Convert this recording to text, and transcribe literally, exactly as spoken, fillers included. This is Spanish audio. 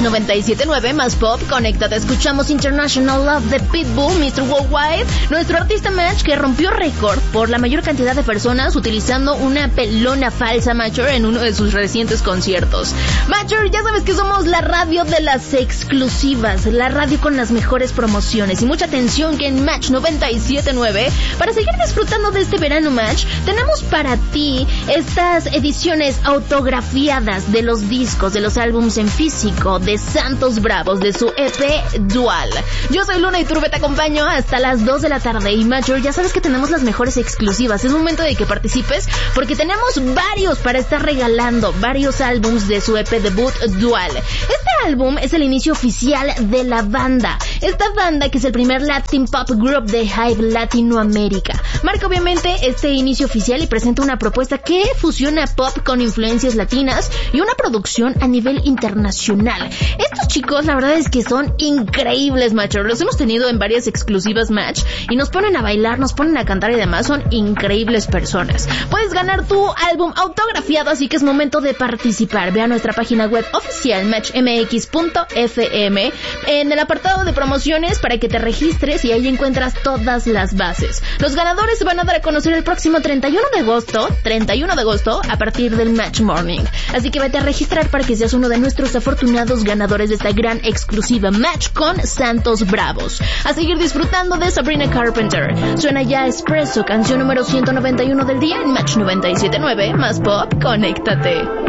noventa y siete punto nueve más pop, conéctate. Escuchamos International Love de Pitbull, mister Worldwide, nuestro artista Match que rompió récord por la mayor cantidad de personas utilizando una pelona falsa Matcher en uno de sus recientes conciertos. Matcher, ya sabes que somos la radio de las exclusivas, la radio con las mejores promociones y mucha atención que en Match noventa y siete punto nueve, para seguir disfrutando de este verano Match, tenemos para ti estas ediciones autografiadas de los discos, de los álbumes en físico de Santos Bravos, de su E P Dual. Yo soy Luna Iturbe, te acompaño hasta las dos de la tarde y Matcher, ya sabes que tenemos las mejores exclusivas. Es momento de que participes porque tenemos varios para estar regalando, varios álbumes de su E P debut Dual. Este álbum es el inicio oficial de la banda. Esta banda que es el primer Latin Pop Group de Hype Latinoamérica. Marca obviamente este inicio oficial y presenta una propuesta que fusiona pop con influencias latinas y una producción a nivel internacional. Estos chicos la verdad es que son increíbles, Matcher. Los hemos tenido en varias exclusivas Match y nos ponen a bailar, nos ponen a cantar y demás. Son increíbles personas. Puedes ganar tu álbum autografiado, así que es momento de participar. Ve a nuestra página web oficial match m x punto f m en el apartado de promociones para que te registres y ahí encuentras todas las bases. Los ganadores se van a dar a conocer el próximo treinta y uno de agosto, treinta y uno de agosto a partir del Match Morning. Así que vete a registrar para que seas uno de nuestros afortunados ganadores de esta gran exclusiva Match con Santos Bravos. A seguir disfrutando de Sabrina Carpenter. Suena ya Espresso, canción número ciento noventa y uno del día en Match noventa y siete punto nueve más pop, conéctate.